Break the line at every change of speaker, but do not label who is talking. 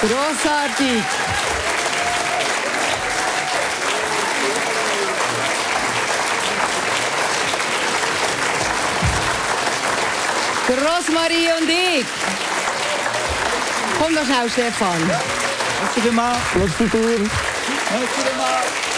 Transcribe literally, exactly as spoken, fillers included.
Grossartig. Rosmarie und ich. Komm doch schnell, Stefan.
Merci vielmals.
Merci dir.
Merci vielmals.